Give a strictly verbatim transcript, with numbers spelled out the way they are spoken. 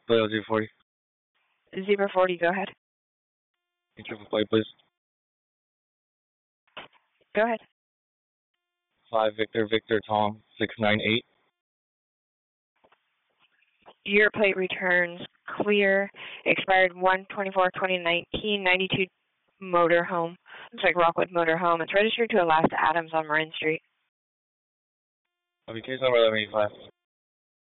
Play zero forty. Zebra forty, go ahead. Triple play, please. Go ahead. Five Victor Victor Tom six nine eight. Your plate returns clear. Expired one twenty-four twenty nineteen, ninety-two Motorhome. Looks like Rockwood Motorhome. It's registered to Alaska Adams on Marin Street. Okay, case number eleven eighty-five.